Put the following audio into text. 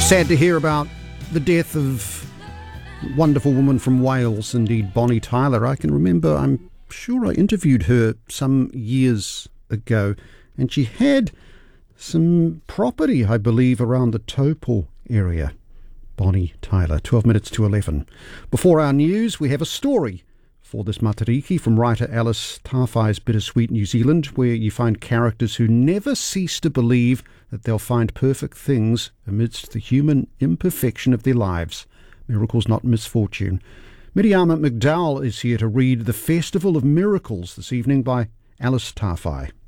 Sad to hear about the death of a wonderful woman from Wales, indeed Bonnie Tyler. I can remember, I'm sure I interviewed her some years ago, and she had some property, I believe, around the Taupo area. Bonnie Tyler, 12 minutes to 11. Before our news, we have a story for this Matariki from writer Alice Tawhai's Bittersweet New Zealand, where you find characters who never cease to believe that they'll find perfect things amidst the human imperfection of their lives. Miracles, not misfortune. Miriama McDowell is here to read The Festival of Miracles this evening by Alice Tawhai.